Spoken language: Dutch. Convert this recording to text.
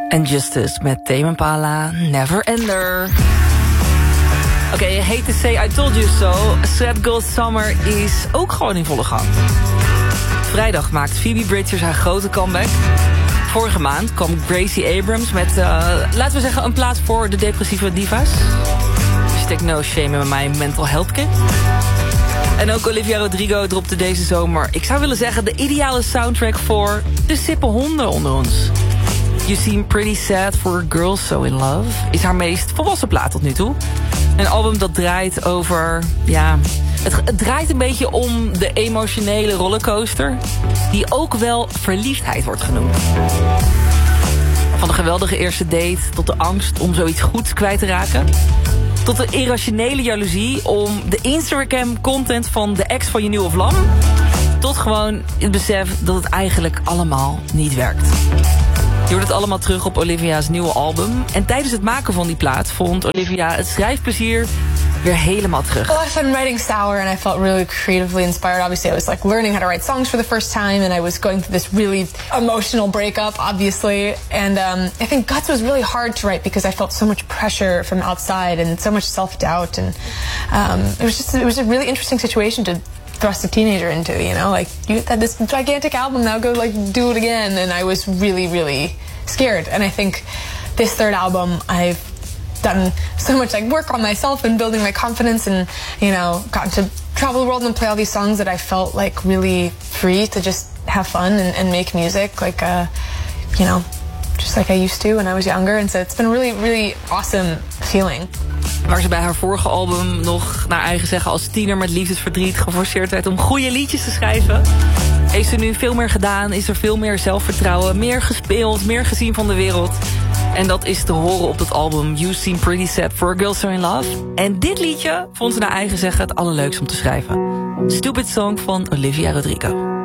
En Justice met Tame Impala, Never Ender. Oké, hate to say I told you so. Sad Girl Summer is ook gewoon in volle gang. Vrijdag maakt Phoebe Bridgers haar grote comeback. Vorige maand kwam Gracie Abrams met, laten we zeggen, een plaat voor de depressieve diva's. Hashtag no shame in my mental health kit. En ook Olivia Rodrigo dropte deze zomer, ik zou willen zeggen, de ideale soundtrack voor de sippe honden onder ons. You Seem Pretty Sad for a Girl So In Love is haar meest volwassen plaat tot nu toe. Een album dat draait over, ja, het draait een beetje om de emotionele rollercoaster, die ook wel verliefdheid wordt genoemd. Van de geweldige eerste date tot de angst om zoiets goeds kwijt te raken, tot de irrationele jaloezie om de Instagram-content van de ex van je nieuwe vlam, tot gewoon het besef dat het eigenlijk allemaal niet werkt. Je hoort het allemaal terug op Olivia's nieuwe album. En tijdens het maken van die plaat vond Olivia het schrijfplezier weer helemaal terug. Well, I've been writing Sour and I felt really creatively inspired. Obviously, I was like learning how to write songs for the first time and I was going through this really emotional breakup, obviously. And I think Guts was really hard to write because I felt so much pressure from outside and so much self-doubt. And it was a really interesting situation to thrust a teenager into, you know, like, you had this gigantic album, now go like do it again. And I was really, really scared. And I think this third album, I've done so much like work on myself and building my confidence and, you know, gotten to travel the world and play all these songs that I felt like really free to just have fun and make music like, you know, just like I used to when I was younger. And so it's been a really, really awesome feeling. Waar ze bij haar vorige album nog, naar eigen zeggen, als tiener met liefdesverdriet geforceerd werd om goede liedjes te schrijven, heeft ze nu veel meer gedaan, is er veel meer zelfvertrouwen, meer gespeeld, meer gezien van de wereld. En dat is te horen op dat album You Seem Pretty Sad for a Girl So In Love. En dit liedje vond ze naar eigen zeggen het allerleukst om te schrijven. Stupid Song van Olivia Rodrigo.